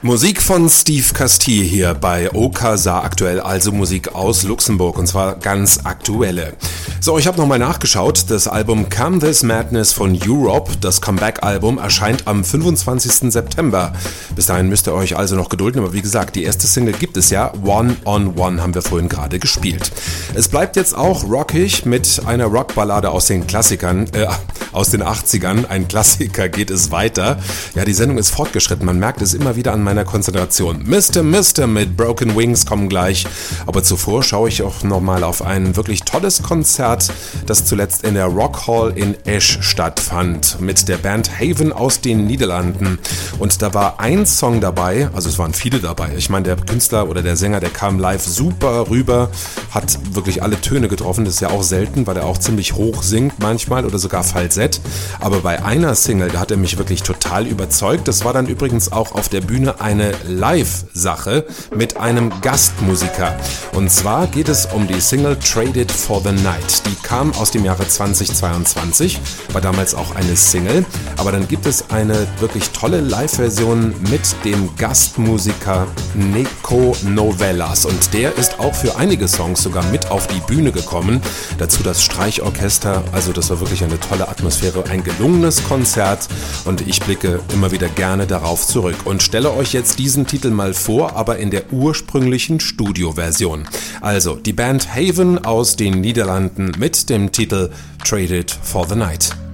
Musik von Steve Castille hier bei OKSA aktuell, also Musik aus Luxemburg, und zwar ganz aktuelle. So, ich habe nochmal nachgeschaut, das Album Come This Madness von Europe, das Comeback-Album, erscheint am 25. September. Bis dahin müsst ihr euch also noch gedulden, aber wie gesagt, die erste Single gibt es ja, One on One haben wir vorhin gerade gespielt. Es bleibt jetzt auch rockig mit einer Rockballade aus den Klassikern, aus den 80ern, ein Klassiker geht es weiter. Ja, die Sendung ist fortgeschritten, man merkt es immer wieder an meiner Konzentration. Mr. mit Broken Wings kommen gleich, aber zuvor schaue ich auch nochmal auf ein wirklich tolles Konzert, das zuletzt in der Rock Hall in Esch stattfand, mit der Band Haven aus den Niederlanden. Und da war ein Song dabei, also es waren viele dabei. Ich meine, der Künstler oder der Sänger, der kam live super rüber, hat wirklich alle Töne getroffen, das ist ja auch selten, weil er auch ziemlich hoch singt manchmal oder sogar Falsett. Aber bei einer Single, da hat er mich wirklich total überzeugt. Das war dann übrigens auch auf der Bühne eine Live-Sache mit einem Gastmusiker. Und zwar geht es um die Single Traded for the Night. Die kam aus dem Jahre 2022, war damals auch eine Single. Aber dann gibt es eine wirklich tolle Live-Version mit dem Gastmusiker Nico Novellas. Und der ist auch für einige Songs sogar mit auf die Bühne gekommen. Dazu das Streichorchester. Also das war wirklich eine tolle Atmosphäre, ein gelungenes Konzert. Und ich blicke immer wieder gerne darauf zurück und stelle euch jetzt diesen Titel mal vor, aber in der ursprünglichen Studioversion. Also die Band Haven aus den Niederlanden mit dem Titel Traded for the Night.